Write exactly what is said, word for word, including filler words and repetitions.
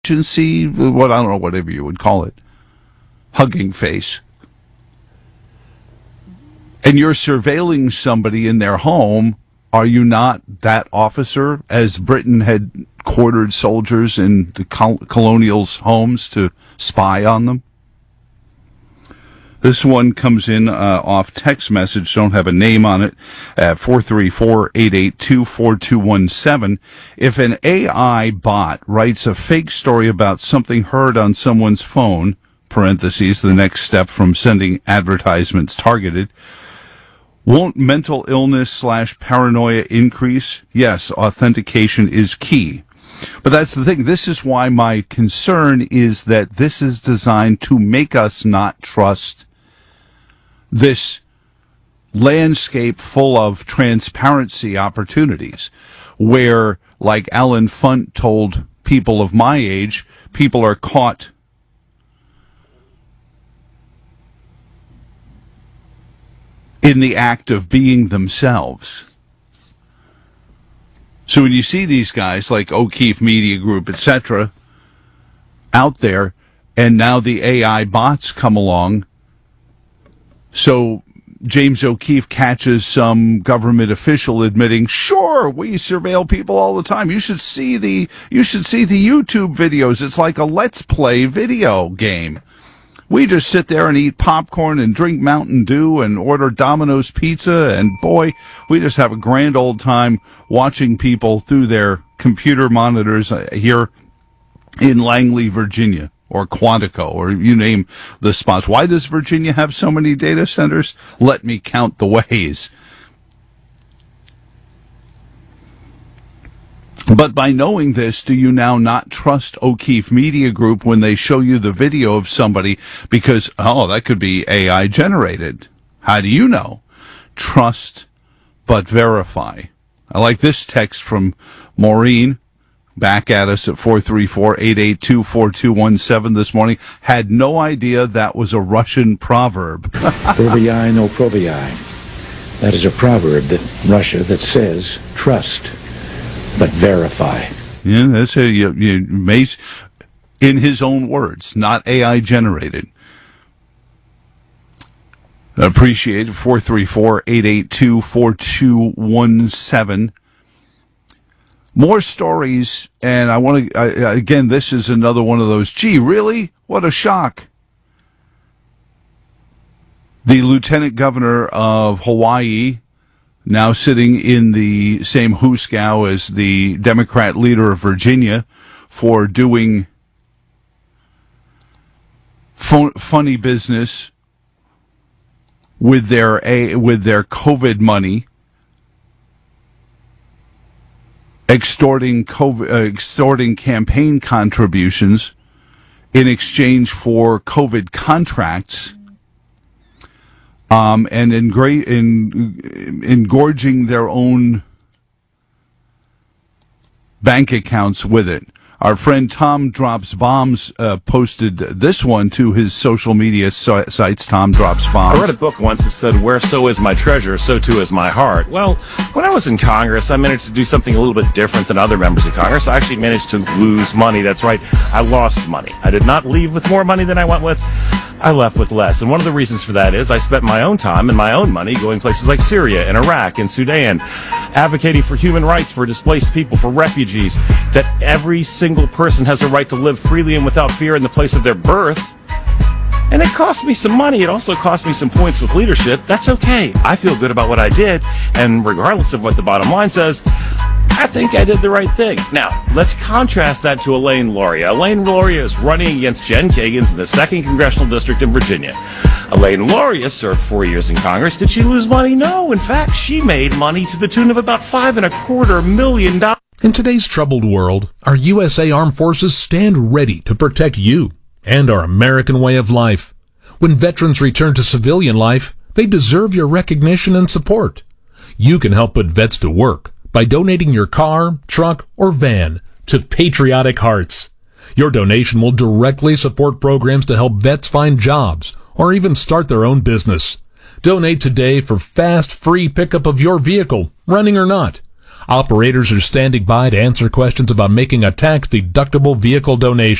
agency, what I don't know, whatever you would call it, Hugging Face, and you're surveilling somebody in their home, are you not that officer, as Britain had quartered soldiers in the col- colonials' homes to spy on them? This one comes in uh, off text message, don't have a name on it, at four three four, eight eight two, four two one seven. If an A I bot writes a fake story about something heard on someone's phone, parentheses, the next step from sending advertisements targeted, won't mental illness slash paranoia increase? Yes, authentication is key. But that's the thing. This is why my concern is that this is designed to make us not trust this landscape full of transparency opportunities, where, like Alan Funt told people of my age, people are caught in the act of being themselves. So when you see these guys like O'Keefe Media Group, et cetera, out there, and now the A I bots come along, so James O'Keefe catches some government official admitting, "Sure, we surveil people all the time. You should see the you should see the YouTube videos. It's like a Let's Play video game. We just sit there and eat popcorn and drink Mountain Dew and order Domino's pizza, and boy, we just have a grand old time watching people through their computer monitors here in Langley, Virginia, or Quantico, or you name the spots. Why does Virginia have so many data centers? Let me count the ways." But by knowing this, do you now not trust O'Keefe Media Group when they show you the video of somebody because, oh, that could be A I generated? How do you know? Trust, but verify. I like this text from Maureen, back at us at four three four, eight eight two, four two one seven this morning. Had no idea that was a Russian proverb. Proviai no proviai. That is a proverb that Russia that says, trust, but verify. Yeah, that's a, you, you may, in his own words, not A I generated. Appreciate it. four three four, eight eight two, four two one seven. More stories, and I want to, again, this is another one of those, gee, really? What a shock. The Lieutenant Governor of Hawaii, now sitting in the same hoosegow as the Democrat leader of Virginia for doing fun, funny business with their a with their COVID money, extorting COVID, uh, extorting campaign contributions in exchange for COVID contracts. Um, and engra- in, engorging their own bank accounts with it. Our friend Tom Drops Bombs uh, posted this one to his social media so- sites, Tom Drops Bombs. I read a book once that said, "Where so is my treasure, so too is my heart." Well, when I was in Congress, I managed to do something a little bit different than other members of Congress. I actually managed to lose money. That's right, I lost money. I did not leave with more money than I went with. I left with less. And one of the reasons for that is I spent my own time and my own money going places like Syria and Iraq and Sudan, advocating for human rights, for displaced people, for refugees, that every single person has a right to live freely and without fear in the place of their birth. And it cost me some money. It also cost me some points with leadership. That's okay. I feel good about what I did. And regardless of what the bottom line says, I think I did the right thing. Now, let's contrast that to Elaine Luria. Elaine Luria is running against Jen Kagans in the second Congressional District in Virginia. Elaine Luria served four years in Congress. Did she lose money? No. In fact, she made money to the tune of about five and a quarter million dollars. In today's troubled world, our U S A Armed Forces stand ready to protect you and our American way of life. When veterans return to civilian life, they deserve your recognition and support. You can help put vets to work by donating your car, truck, or van to Patriotic Hearts. Your donation will directly support programs to help vets find jobs or even start their own business. Donate today for fast, free pickup of your vehicle, running or not. Operators are standing by to answer questions about making a tax-deductible vehicle donation.